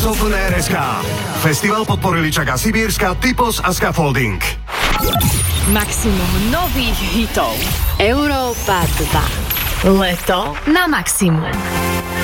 Open RSK. Festival podporili Čaká Sibírska, Typos a Scaffolding. Maximum nových hitov. Európa 2. Leto na maximum.